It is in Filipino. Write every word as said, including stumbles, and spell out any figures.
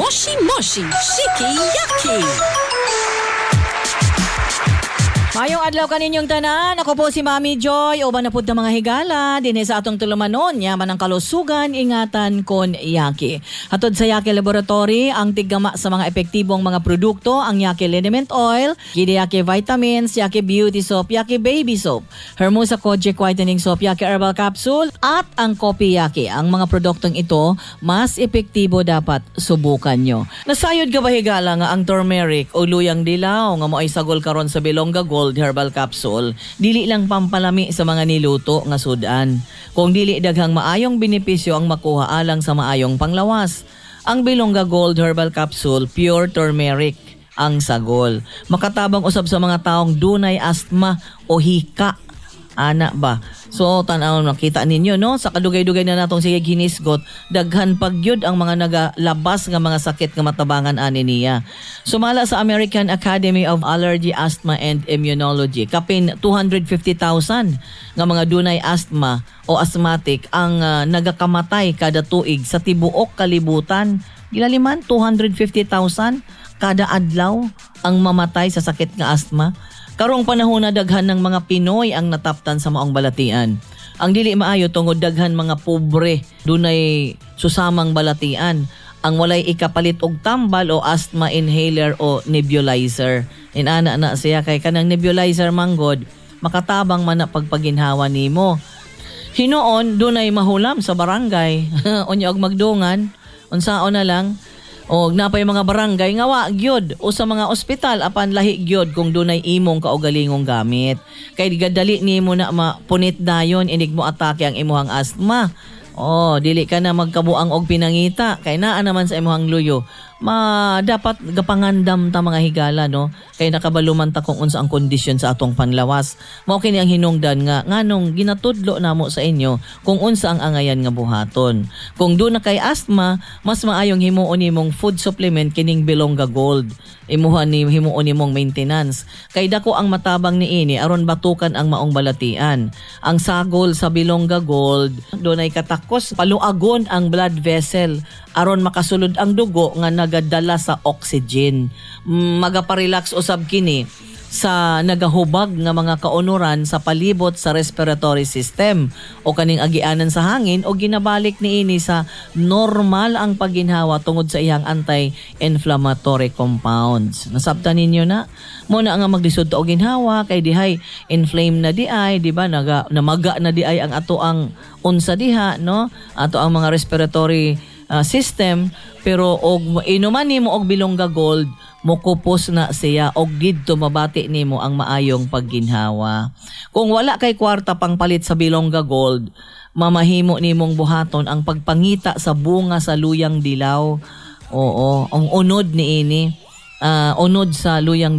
Moshi Moshi Shiki-Yaki. Mayong adlaw kaninyong tanan, ako po si Mami Joy, uban na pud ng mga higala, dinhi sa atong tulumanon, yaman ang kalusugan, ingatan kon Yaki. Hatod sa Yaki Laboratory, ang tiggama sa mga epektibong mga produkto, ang Yaki Liniment Oil, Kidi Yaki Vitamins, Yaki Beauty Soap, Yaki Baby Soap, Hermosa Kojic Whitening Soap, Yaki Herbal Capsule, at ang Kopi Yaki. Ang mga produktong ito, mas epektibo dapat subukan nyo. Nasayod ka ba higala nga ang turmeric o luyang dilaw nga mo ay sagol karon sa Bilongga Gold Herbal Capsule, dili lang pampalami sa mga niluto nga sudan. Kung dili daghang maayong benepisyo ang makuha alang sa maayong panglawas. Ang Bilongga Gold Herbal Capsule, pure turmeric ang sagol. Makatabang usab sa mga taong dunay asthma o hika. Ana ba? So, tanaw nakita ninyo, no? Sa kadugay-dugay na natong sige ginisgot, daghan pagyud ang mga nagalabas nga mga sakit nga matabangan ani niya. Sumala sa American Academy of Allergy, Asthma and Immunology, kapin two hundred fifty thousand nga mga dunay asthma o asthmatic ang uh, nagakamatay kada tuig sa tibuok kalibutan. Gilaliman, two hundred fifty thousand kada adlaw ang mamatay sa sakit nga asthma. Karong panahon na daghan ng mga Pinoy ang nataptan sa maong balatian. Ang dili maayo tungod daghan mga pobre, dunay susamang balatian. Ang walay ikapalit og tambal o asthma inhaler o nebulizer. Inana na siya kay kanang nebulizer manggod, makatabang man na pagpaginhawa nimo. Hinoon dunay mahulam sa barangay, unya og magdungan, unsaon na lang. O napay mga barangay nga wa gyud o sa mga ospital apan lahi gyud kung dunay imong kaugalingong gamit. Kay gadali nimo na mapunit dayon inig mo atake ang imuhang asthma. Oh, dili ka na magkabuang og pinangita kay naa naman sa imuhang luyo. Ma dapat gapangandam ta mga higala, no, kay nakabaluman ta kung unsa ang kondisyon sa atong panlawas. Mao kini ang hinungdan nga nganong ginatudlo namo sa inyo kung unsa ang angayan nga buhaton. Kung do na kay asthma, mas maayong himuon nimong food supplement kining Bilongga Gold. Imuha ni himuon nimong maintenance kay dako ang matabang niini aron batukan ang maong balatian. Ang sagol sa Bilongga Gold dunay katakos paluagon ang blood vessel aron makasulod ang dugo nga nagadala sa oxygen. Magaparelax usab kini sa nagahubag nga mga kaunuran sa palibot sa respiratory system o kaning agianan sa hangin o ginabalik niini sa normal ang pagginhawa tungod sa iyang anti-inflammatory compounds. Nasabtan ninyo na? Muna nga maglisod ta og ginhawa kay dihay inflame na di ay, di ba? Naga, namaga na di ay ang ato ang unsa diha, no? Ato ang mga respiratory uh, system, pero og inuman nimo og Bilongga Gold, mukupos na siya og didto mabati nimo ang maayong pagginhawa. Kung wala kay kwarta pang palit sa Bilongga Gold, mamahimo nimong buhaton ang pagpangita sa bunga sa luyang dilaw. Oo, ang unod niini, uh, unod sa luyang